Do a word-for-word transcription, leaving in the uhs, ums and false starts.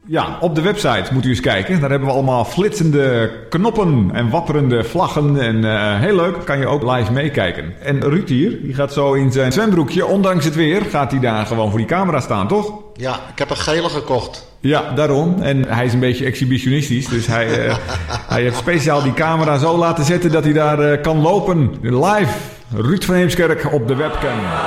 Ja, op de website moet u eens kijken. Daar hebben we allemaal flitsende knoppen en wapperende vlaggen. En uh, heel leuk, kan je ook live meekijken. En Ruud hier, die gaat zo in zijn zwembroekje, ondanks het weer, gaat hij daar gewoon voor die camera staan, toch? Ja, ik heb een gele gekocht. Ja, daarom. En hij is een beetje exhibitionistisch. Dus hij, uh, hij heeft speciaal die camera zo laten zetten dat hij daar uh, kan lopen. Live, Ruud van Heemskerk op de webcam.